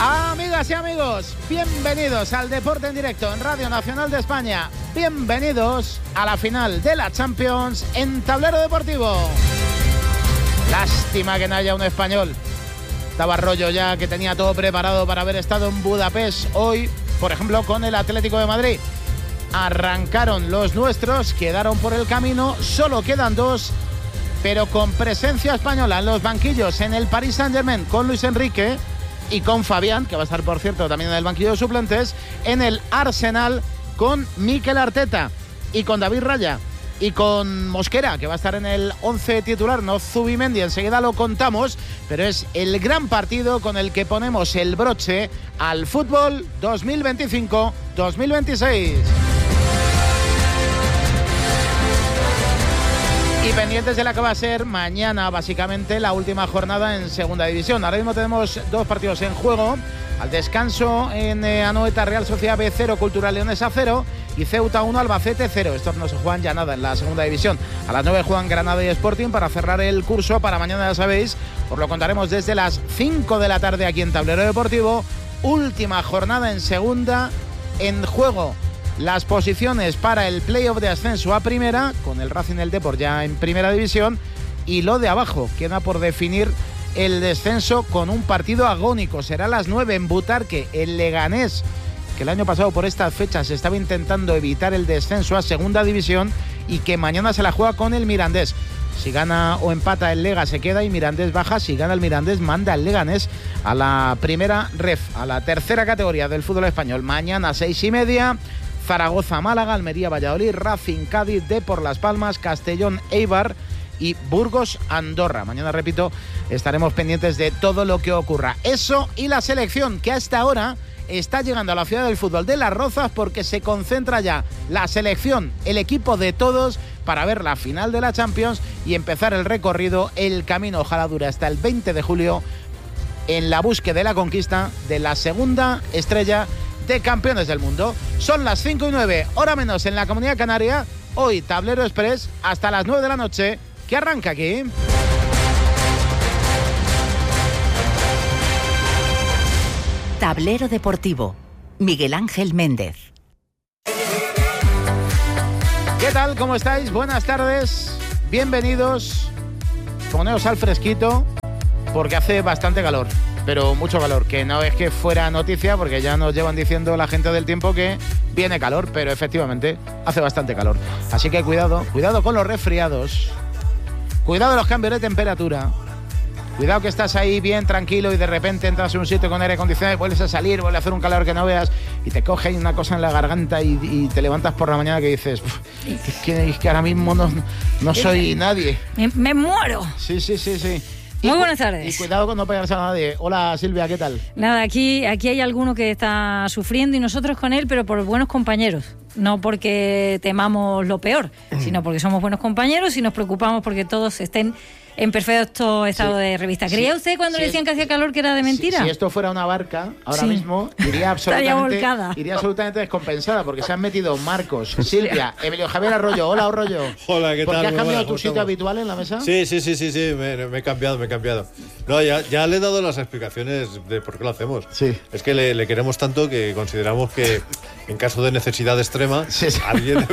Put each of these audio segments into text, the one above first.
Amigas y amigos, bienvenidos al Deporte en Directo en Radio Nacional de España. Bienvenidos a la final de la Champions en Tablero Deportivo. Lástima que no haya un español. Estaba Rollo ya, que tenía todo preparado para haber estado en Budapest hoy, por ejemplo, con el Atlético de Madrid. Arrancaron los nuestros, quedaron por el camino, solo quedan dos, pero con presencia española en los banquillos en el Paris Saint-Germain con Luis Enrique y con Fabián, que va a estar, por cierto, también en el banquillo de suplentes, en el Arsenal con Mikel Arteta y con David Raya y con Mosquera, que va a estar en el 11 titular, no Zubimendi, enseguida lo contamos, pero es el gran partido con el que ponemos el broche al fútbol 2025-2026. Y pendientes de la que va a ser mañana, básicamente, la última jornada en Segunda División. Ahora mismo tenemos dos partidos en juego. Al descanso en Anoeta, Real Sociedad B 0, Cultural Leonesa 0 y Ceuta 1, Albacete 0. Estos no se juegan ya nada en la Segunda División. A las 9 juegan Granada y Sporting para cerrar el curso. Para mañana, ya sabéis, os lo contaremos desde las 5 de la tarde aquí en Tablero Deportivo. Última jornada en Segunda, en juego las posiciones para el playoff de ascenso a primera, con el Racing y el Depor ya en primera división, y lo de abajo, queda por definir el descenso con un partido agónico. Será a las 9 en Butarque, el Leganés, que el año pasado por estas fechas estaba intentando evitar el descenso a segunda división y que mañana se la juega con el Mirandés. Si gana o empata el Lega se queda y Mirandés baja. Si gana el Mirandés manda el Leganés a la primera ref, a la tercera categoría del fútbol español. Mañana 6:30, Zaragoza, Málaga, Almería, Valladolid, Racing, Cádiz, Depor, Las Palmas, Castellón, Eibar y Burgos, Andorra. Mañana, repito, estaremos pendientes de todo lo que ocurra. Eso y la selección, que hasta ahora está llegando a la ciudad del fútbol de Las Rozas, porque se concentra ya la selección, el equipo de todos, para ver la final de la Champions y empezar el recorrido, el camino, ojalá dure hasta el 20 de julio, en la búsqueda de la conquista de la segunda estrella de campeones del mundo. Son las 5:09, hora menos en la Comunidad Canaria. Hoy Tablero Express hasta las 9 de la noche, que arranca aquí. Tablero Deportivo, Miguel Ángel Méndez. ¿Qué tal? ¿Cómo estáis? Buenas tardes, bienvenidos. Poneos al fresquito, porque hace bastante calor, pero mucho calor, que no es que fuera noticia, porque ya nos llevan diciendo la gente del tiempo que viene calor, pero efectivamente hace bastante calor. Así que cuidado con los resfriados, cuidado los cambios de temperatura, cuidado que estás ahí bien tranquilo y de repente entras en un sitio con aire acondicionado y vuelves a salir, vuelve a hacer un calor que no veas y te coge ahí una cosa en la garganta y te levantas por la mañana que dices, es que ahora mismo no soy nadie. Me muero. Sí. Muy buenas tardes. Y cuidado con no pegarse a nadie. Hola Silvia, ¿qué tal? Nada, aquí hay alguno que está sufriendo y nosotros con él, pero por buenos compañeros. No porque temamos lo peor, sino porque somos buenos compañeros y nos preocupamos porque todos estén en perfecto estado de revista. ¿Creía usted cuando le decían que hacía calor que era de mentira? Si esto fuera una barca, ahora mismo iría absolutamente descompensada, porque se han metido Marcos, Silvia, Emilio Javier Arroyo. Hola, Arroyo. Hola, ¿qué tal? ¿Por qué has cambiado tu ¿cómo sitio estamos? habitual en la mesa? Sí, me he cambiado. No, ya le he dado las explicaciones de por qué lo hacemos. Sí. Es que le queremos tanto que consideramos que en caso de necesidad extrema, alguien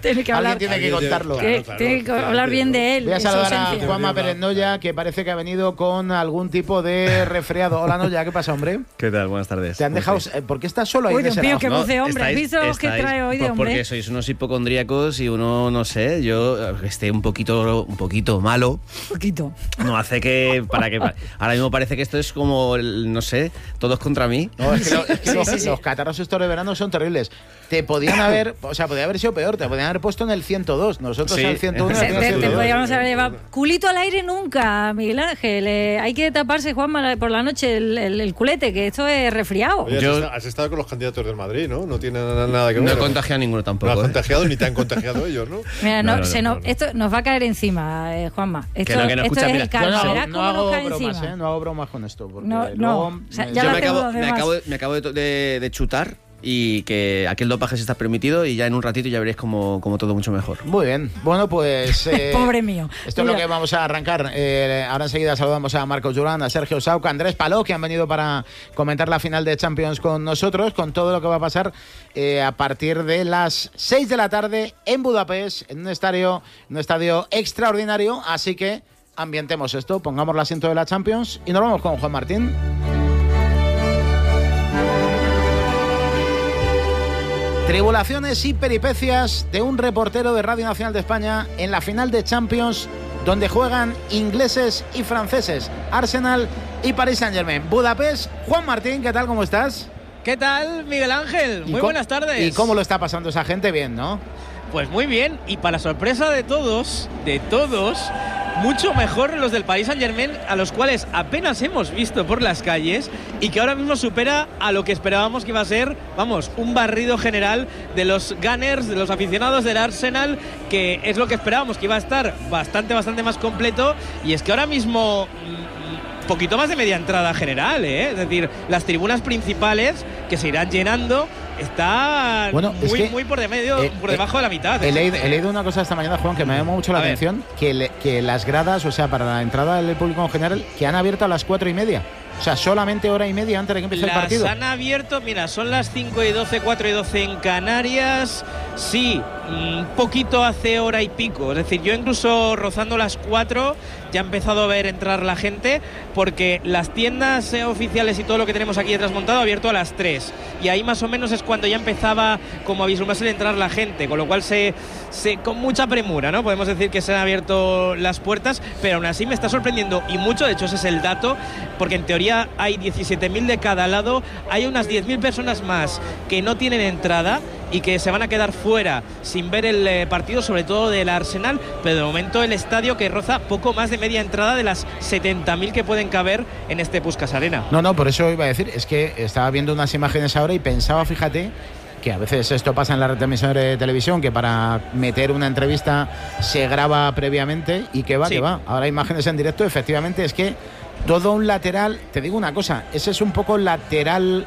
tiene que contarlo. Tiene que hablar bien de él. Voy a en su saludar a ausencia. Juanma Pérez Noya, que parece que ha venido con algún tipo de resfriado. Hola, Noya, ¿qué pasa, hombre? ¿Qué tal? Buenas tardes. Te han dejado... ¿Por qué estás solo ahí? Uy, Dios mío, qué ¿no? voz de hombre. ¿Has visto qué trae hoy de hombre? Porque sois unos hipocondríacos y uno, no sé, yo que esté un poquito malo. Poquito. No hace que... Ahora mismo parece que esto es como, no sé, todos contra mí. No, es que los catarros estos de verano son terribles. Te podían haber... O sea, podía haber sido peor. Te podían haber puesto en el 102. Nosotros Sí. al 101. Te podríamos haber llevado culito al aire nunca, Miguel Ángel. Hay que taparse, Juanma, por la noche el culete, que esto es resfriado. Oye, has estado con los candidatos del Madrid, ¿no? No tiene nada que ver. No he contagiado a ninguno tampoco. No has contagiado ni te han contagiado ellos, ¿no? Mira, No. Esto nos va a caer encima, Juanma. Esto no, escucha, es mira, el karma. Yo Verás no cómo nos hago cae bromas, encima. no hago bromas con esto. Porque No. luego, O sea, ya Yo lo me hacemos acabo, los demás. me acabo de chutar y que aquí el dopaje sí está permitido y ya en un ratito ya veréis como todo mucho mejor. Muy bien. Bueno, pues... Pobre mío. Esto es lo que vamos a arrancar. Ahora enseguida saludamos a Marcos Durán, a Sergio Sauca, a Andrés Paló, que han venido para comentar la final de Champions con nosotros, con todo lo que va a pasar a partir de las 6 de la tarde en Budapest, en un estadio extraordinario. Así que ambientemos esto, pongamos el asiento de la Champions y nos vamos con Juan Martín. Tribulaciones y peripecias de un reportero de Radio Nacional de España en la final de Champions, donde juegan ingleses y franceses, Arsenal y Paris Saint-Germain. Budapest, Juan Martín, ¿qué tal? ¿Cómo estás? ¿Qué tal, Miguel Ángel? Muy buenas tardes. ¿Y cómo lo está pasando esa gente? Bien, ¿no? Pues muy bien, y para sorpresa de todos, mucho mejor los del Paris Saint-Germain, a los cuales apenas hemos visto por las calles y que ahora mismo supera a lo que esperábamos que iba a ser, vamos, un barrido general de los Gunners, de los aficionados del Arsenal, que es lo que esperábamos, que iba a estar bastante más completo, y es que ahora mismo... poquito más de media entrada general, ¿eh? Es decir, las tribunas principales que se irán llenando están muy por debajo de la mitad. He leído una cosa esta mañana, Juan, que me llamó mucho la atención, que las gradas, o sea, para la entrada del público en general, que han abierto a las 4:30. O sea, solamente hora y media antes de que empiece el partido. Las han abierto, mira, son las 5:12, 4:12 en Canarias. Sí, un poquito hace hora y pico. Es decir, yo incluso rozando las 4 ya he empezado a ver entrar la gente, porque las tiendas oficiales y todo lo que tenemos aquí detrás montado ha abierto a las 3. Y ahí más o menos es cuando ya empezaba como a vislumbrarse de entrar la gente, con lo cual con mucha premura, ¿no? Podemos decir que se han abierto las puertas, pero aún así me está sorprendiendo y mucho. De hecho, ese es el dato, porque en teoría hay 17.000 de cada lado, hay unas 10.000 personas más que no tienen entrada y que se van a quedar fuera sin ver el partido, sobre todo del Arsenal, pero de momento el estadio que roza poco más de media entrada de las 70.000 que pueden caber en este Puskás Arena. No, por eso iba a decir, es que estaba viendo unas imágenes ahora y pensaba, fíjate, que a veces esto pasa en la retransmisión de televisión, que para meter una entrevista se graba previamente y que va. Ahora imágenes en directo, efectivamente, es que todo un lateral, te digo una cosa, ese es un poco lateral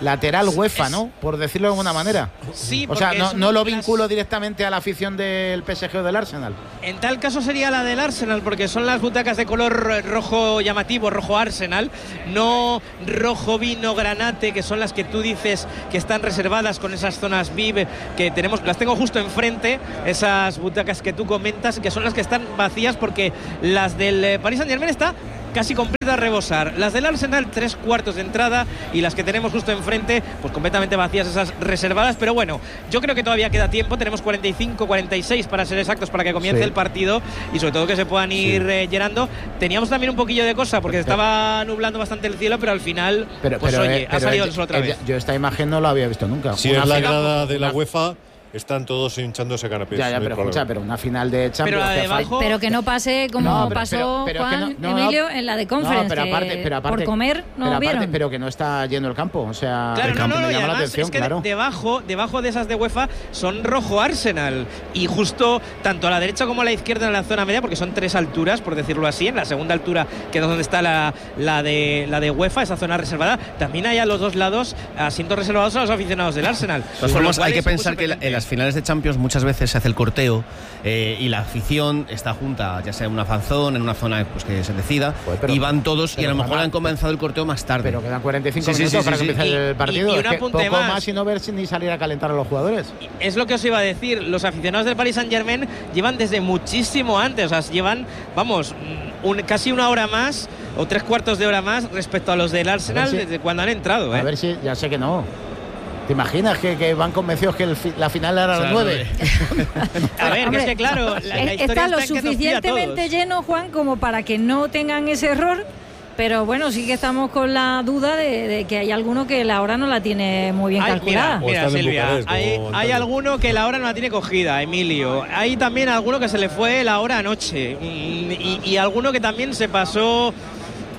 UEFA, ¿no? Por decirlo de alguna manera. Sí, o sea, no lo vinculo directamente a la afición del PSG o del Arsenal. En tal caso sería la del Arsenal, porque son las butacas de color rojo llamativo, rojo Arsenal, no rojo vino granate, que son las que tú dices que están reservadas con esas zonas VIP que tenemos. Las tengo justo enfrente, esas butacas que tú comentas, que son las que están vacías, porque las del Paris Saint-Germain está casi completa a rebosar. Las del Arsenal, 3/4 de entrada, y las que tenemos justo enfrente, pues completamente vacías, esas reservadas. Pero bueno, yo creo que todavía queda tiempo. Tenemos 45, 46 para ser exactos, para que comience el partido, y sobre todo que se puedan ir llenando. Teníamos también un poquillo de cosa, porque estaba nublando bastante el cielo, pero al final, ha salido el sol otra vez. Yo esta imagen no la había visto nunca. Si es la grada de la UEFA, están todos hinchándose canapés. Pero una final de Champions. Pero que no pase como pasó Juan Emilio en la de Conference, pero aparte, por comer no vieron. Pero que no está lleno el campo, o sea, claro, el campo me llama la además, atención, es que claro. Debajo de esas de UEFA son rojo Arsenal, y justo tanto a la derecha como a la izquierda en la zona media, porque son 3 alturas, por decirlo así. En la segunda altura, que es donde está la de UEFA, esa zona reservada, también hay a los dos lados asientos reservados a los aficionados del Arsenal. De todas formas, hay que pensar que en las finales de Champions muchas veces se hace el corteo y la afición está junta, ya sea en una fanzone, en una zona pues que se decida, y van todos, y a lo mejor han comenzado el corteo más tarde. Pero quedan 45 minutos para que empiece el partido. Y es que poco más y no ver ni salir a calentar a los jugadores. Es lo que os iba a decir, los aficionados del Paris Saint-Germain llevan desde muchísimo antes, o sea, llevan, casi una hora más o 3/4 de hora más respecto a los del Arsenal desde cuando han entrado. A ver si, ya sé que no. ¿Te imaginas que van convencidos que la final era a las 9? A ver, es que claro, la historia está lo suficientemente lleno, Juan, como para que no tengan ese error. Pero bueno, sí que estamos con la duda de que hay alguno que la hora no la tiene muy bien calculada. Mira Silvia, hay alguno que la hora no la tiene cogida, Emilio. Hay también alguno que se le fue la hora anoche. Y alguno que también se pasó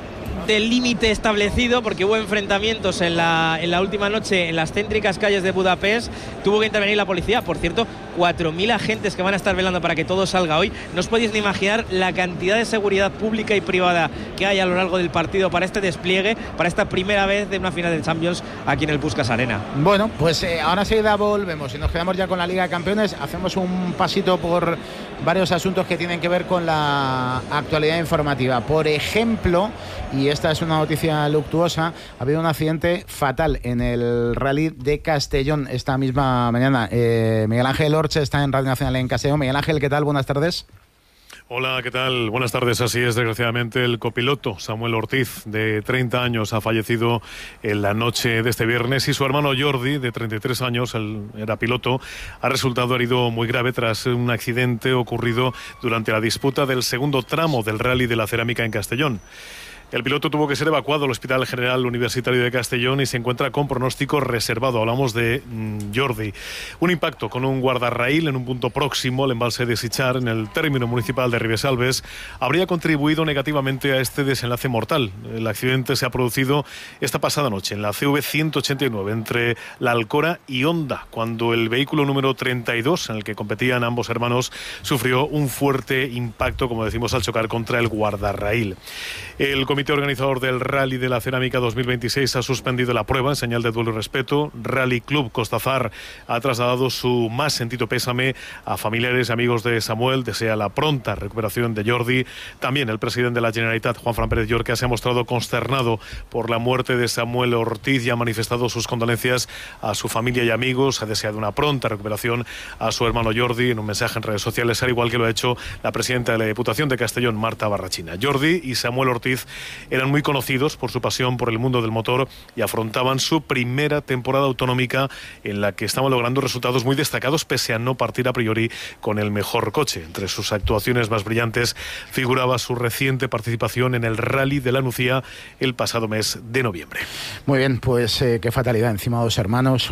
del límite establecido, porque hubo enfrentamientos en la última noche en las céntricas calles de Budapest. Tuvo que intervenir la policía. Por cierto, 4.000 agentes que van a estar velando para que todo salga hoy. No os podéis ni imaginar la cantidad de seguridad pública y privada que hay a lo largo del partido para este despliegue, para esta primera vez de una final de Champions aquí en el Puskás Arena. Bueno, pues ahora enseguida volvemos y nos quedamos ya con la Liga de Campeones. Hacemos un pasito por varios asuntos que tienen que ver con la actualidad informativa. Por ejemplo, y esta es una noticia luctuosa, ha habido un accidente fatal en el Rally de Castellón esta misma mañana. Miguel Ángel Orche está en Radio Nacional en Castellón. Miguel Ángel, ¿qué tal? Buenas tardes. Hola, ¿qué tal? Buenas tardes. Así es, desgraciadamente, el copiloto Samuel Ortiz, de 30 años, ha fallecido en la noche de este viernes, y su hermano Jordi, de 33 años, él era piloto, ha resultado herido muy grave tras un accidente ocurrido durante la disputa del segundo tramo del Rally de la Cerámica en Castellón. El piloto tuvo que ser evacuado al Hospital General Universitario de Castellón y se encuentra con pronóstico reservado. Hablamos de Jordi. Un impacto con un guardarraíl en un punto próximo al embalse de Sichar, en el término municipal de Ribesalbes, habría contribuido negativamente a este desenlace mortal. El accidente se ha producido esta pasada noche en la CV 189 entre La Alcora y Honda, cuando el vehículo número 32, en el que competían ambos hermanos, sufrió un fuerte impacto, como decimos, al chocar contra el guardarraíl. El comité organizador del Rally de la Cerámica 2026 ha suspendido la prueba en señal de duelo y respeto. Rally Club Costazar ha trasladado su más sentido pésame a familiares y amigos de Samuel. Desea la pronta recuperación de Jordi. También el presidente de la Generalitat, Juan Fran Pérez Llorca, se ha mostrado consternado por la muerte de Samuel Ortiz y ha manifestado sus condolencias a su familia y amigos. Ha deseado una pronta recuperación a su hermano Jordi en un mensaje en redes sociales, al igual que lo ha hecho la presidenta de la Diputación de Castellón, Marta Barrachina. Jordi y Samuel Ortiz eran muy conocidos por su pasión por el mundo del motor y afrontaban su primera temporada autonómica, en la que estaban logrando resultados muy destacados pese a no partir a priori con el mejor coche. Entre sus actuaciones más brillantes figuraba su reciente participación en el Rally de la Nucía el pasado mes de noviembre. Muy bien, pues qué fatalidad, encima de dos hermanos.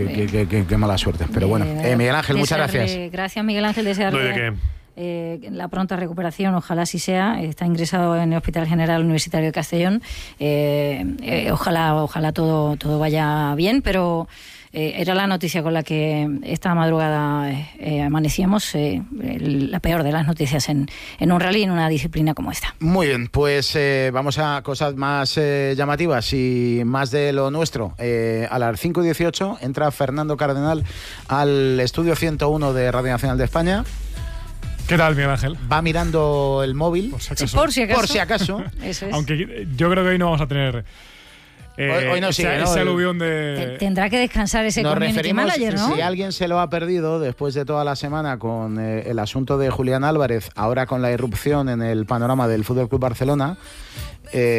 Qué mala suerte. Pero bueno, Miguel Ángel, muchas gracias. Gracias, Miguel Ángel, desearle... No hay de qué. La pronta recuperación, ojalá así sea. Está ingresado en el Hospital General Universitario de Castellón. Ojalá todo vaya bien, pero era la noticia con la que esta madrugada amanecíamos, la peor de las noticias en un rally, en una disciplina como esta. Muy bien, pues vamos a cosas más llamativas y más de lo nuestro. A las 5:18 entra Fernando Cardenal al estudio 101 de Radio Nacional de España. ¿Qué tal, Miguel Ángel? Va mirando el móvil. Por si acaso. Eso es. Aunque yo creo que hoy no vamos a tener hoy no sigue, ese aluvión de... Tendrá que descansar ese community manager, ¿no? Si alguien se lo ha perdido después de toda la semana con el asunto de Julián Álvarez, ahora con la irrupción en el panorama del Fútbol Club Barcelona,